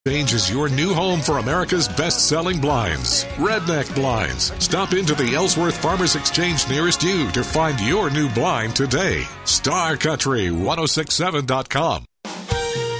Exchange is your new home for America's best-selling blinds, Redneck Blinds. Stop into the Ellsworth Farmers Exchange nearest you to find your new blind today. StarCountry1067.com.